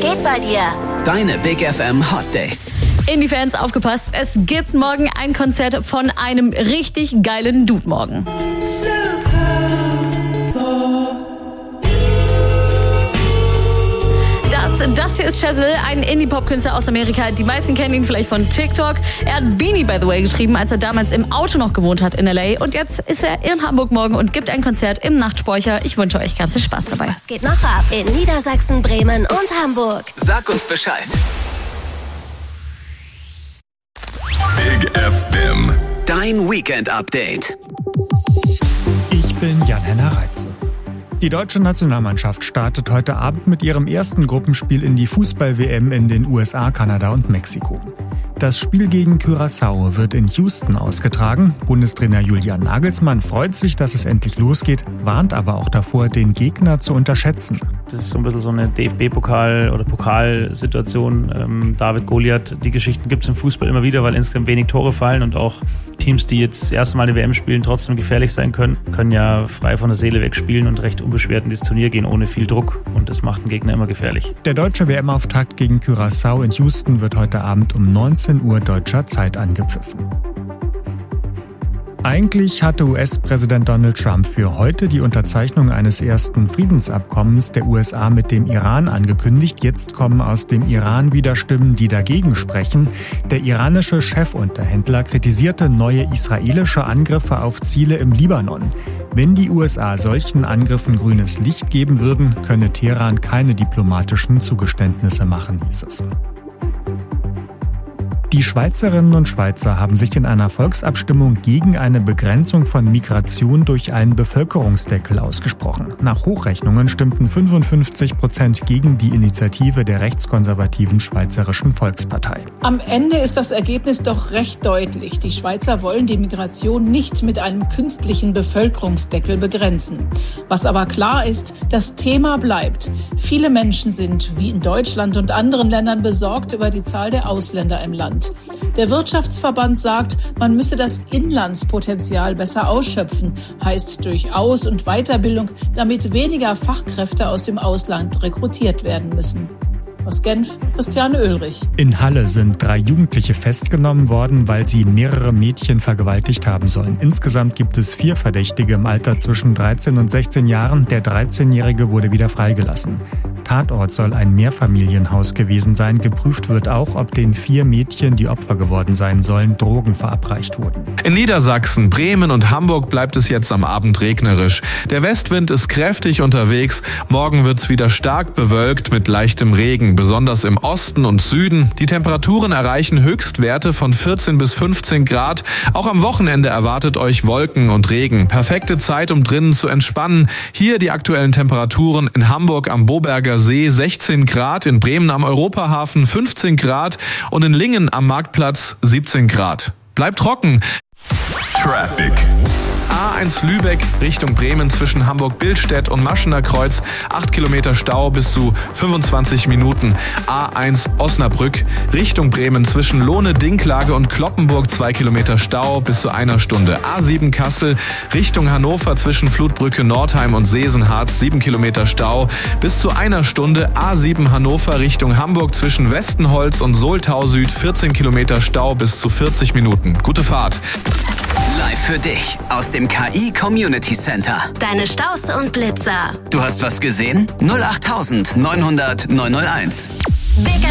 geht bei dir? Deine Big FM Hot Dates. Indie-Fans, aufgepasst. Es gibt morgen ein Konzert von einem richtig geilen Dude morgen. Das hier ist Chazelle, ein Indie-Pop-Künstler aus Amerika. Die meisten kennen ihn vielleicht von TikTok. Er hat Beanie, by the way, geschrieben, als er damals im Auto noch gewohnt hat in L.A. Und jetzt ist er in Hamburg morgen und gibt ein Konzert im Nachtspeicher. Ich wünsche euch ganz viel Spaß dabei. Was geht noch ab in Niedersachsen, Bremen und Hamburg? Sag uns Bescheid. Big FM. Dein Weekend-Update. Ich bin Jan-Henner Reitze. Die deutsche Nationalmannschaft startet heute Abend mit ihrem ersten Gruppenspiel in die Fußball-WM in den USA, Kanada und Mexiko. Das Spiel gegen Curaçao wird in Houston ausgetragen. Bundestrainer Julian Nagelsmann freut sich, dass es endlich losgeht, warnt aber auch davor, den Gegner zu unterschätzen. Das ist so ein bisschen so eine DFB-Pokal- oder Pokalsituation. David Goliath, die Geschichten gibt es im Fußball immer wieder, weil insgesamt wenig Tore fallen und auch Teams, die jetzt das erste Mal eine WM spielen, trotzdem gefährlich sein können ja frei von der Seele weg spielen und recht unbeschwert in dieses Turnier gehen, ohne viel Druck. Und das macht den Gegner immer gefährlich. Der deutsche WM-Auftakt gegen Curaçao in Houston wird heute Abend um 19 Uhr deutscher Zeit angepfiffen. Eigentlich hatte US-Präsident Donald Trump für heute die Unterzeichnung eines ersten Friedensabkommens der USA mit dem Iran angekündigt. Jetzt kommen aus dem Iran wieder Stimmen, die dagegen sprechen. Der iranische Chefunterhändler kritisierte neue israelische Angriffe auf Ziele im Libanon. Wenn die USA solchen Angriffen grünes Licht geben würden, könne Teheran keine diplomatischen Zugeständnisse machen, hieß es. Die Schweizerinnen und Schweizer haben sich in einer Volksabstimmung gegen eine Begrenzung von Migration durch einen Bevölkerungsdeckel ausgesprochen. Nach Hochrechnungen stimmten 55% gegen die Initiative der rechtskonservativen Schweizerischen Volkspartei. Am Ende ist das Ergebnis doch recht deutlich. Die Schweizer wollen die Migration nicht mit einem künstlichen Bevölkerungsdeckel begrenzen. Was aber klar ist, das Thema bleibt. Viele Menschen sind, wie in Deutschland und anderen Ländern, besorgt über die Zahl der Ausländer im Land. Der Wirtschaftsverband sagt, man müsse das Inlandspotenzial besser ausschöpfen, heißt durch Aus- und Weiterbildung, damit weniger Fachkräfte aus dem Ausland rekrutiert werden müssen. Aus Genf, Christiane Oehlrich. In Halle sind 3 Jugendliche festgenommen worden, weil sie mehrere Mädchen vergewaltigt haben sollen. Insgesamt gibt es 4 Verdächtige im Alter zwischen 13 und 16 Jahren. Der 13-Jährige wurde wieder freigelassen. Tatort soll ein Mehrfamilienhaus gewesen sein. Geprüft wird auch, ob den 4 Mädchen, die Opfer geworden sein sollen, Drogen verabreicht wurden. In Niedersachsen, Bremen und Hamburg bleibt es jetzt am Abend regnerisch. Der Westwind ist kräftig unterwegs. Morgen wird es wieder stark bewölkt mit leichtem Regen, besonders im Osten und Süden. Die Temperaturen erreichen Höchstwerte von 14 bis 15 Grad. Auch am Wochenende erwartet euch Wolken und Regen. Perfekte Zeit, um drinnen zu entspannen. Hier die aktuellen Temperaturen: in Hamburg am Boberger See 16 Grad, in Bremen am Europahafen 15 Grad und in Lingen am Marktplatz 17 Grad. Bleibt trocken. Traffic. A1 Lübeck Richtung Bremen zwischen Hamburg-Billstedt und Maschener Kreuz 8 Kilometer Stau bis zu 25 Minuten. A1 Osnabrück Richtung Bremen zwischen Lohne-Dinklage und Kloppenburg 2 Kilometer Stau bis zu 1 Stunde. A7 Kassel Richtung Hannover zwischen Flutbrücke Nordheim und Sesenharz 7 Kilometer Stau bis zu 1 Stunde. A7 Hannover Richtung Hamburg zwischen Westenholz und Soltau Süd 14 Kilometer Stau bis zu 40 Minuten. Gute Fahrt. Live für dich aus dem KI Community Center. Deine Staus und Blitzer. Du hast was gesehen? 08900 901.